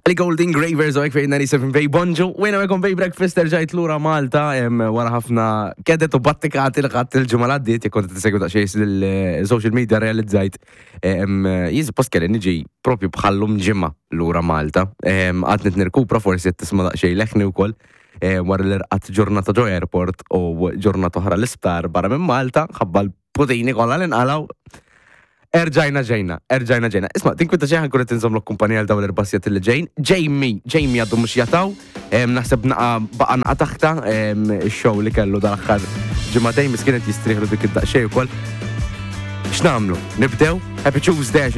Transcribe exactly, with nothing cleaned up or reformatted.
Ali Golden Gravers u għek fejn ninety-seven Bay Bonġu, u jena għekon Bay Breakfast erġajt l-ura Malta, wara ħafna kedet u battikati li għat il-ġumaladdiet, jekk kont t-segwu ta' xejs l-social media realizzajt, jiz post kelli niġi propju bħallum ġimma l-ura Malta, għatnet nirkupra forsi t-tisma da' xej leħni u koll, wara l-irqat ġurnata ġo airport u ġurnata ħara l-isptar barra minn Malta, ħabba l-proteini kolla l-inqalaw. Erġajna ġejna, erġajna ġejna. Isma, tinkwita ġeħan kurret nżom l-kumpanija l-daw l-irbasjat li ġejn. Jamie, Jamie għaddu mux jataw, naħseb baqa naqa taħta, il-show li kellu dal-axħar ġimatej, miskienet jistriħlu dik id-daqxej u koll. X'namlu? Nibdew? Happy Tuesday.